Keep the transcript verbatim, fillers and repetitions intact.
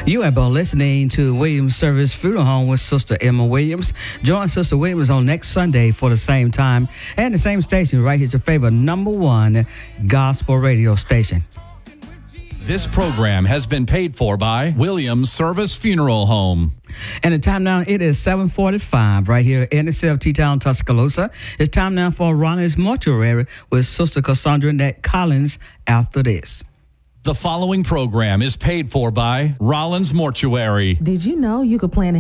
You have been listening to Williams Service Funeral Home with Sister Emma Williams. Join Sister Williams on next Sunday for the same time and the same station right here, your favorite number one gospel radio station. This program has been paid for by Williams Service Funeral Home. And the time now, it is seven forty-five right here in the C F T town, Tuscaloosa. It's time now for Ronnie's Mortuary with Sister Cassandra Nett Collins after this. The following program is paid for by Rollins Mortuary. Did you know you could plan